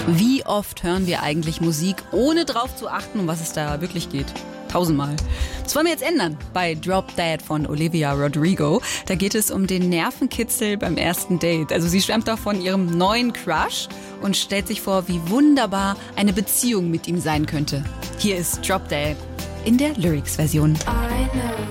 Wie oft hören wir eigentlich Musik, ohne drauf zu achten, um was es da wirklich geht? 1000-mal. Das wollen wir jetzt ändern bei Drop Dead von Olivia Rodrigo. Da geht es um den Nervenkitzel beim ersten Date. Also sie schwärmt da von ihrem neuen Crush und stellt sich vor, wie wunderbar eine Beziehung mit ihm sein könnte. Hier ist Drop Dead in der Lyrics-Version.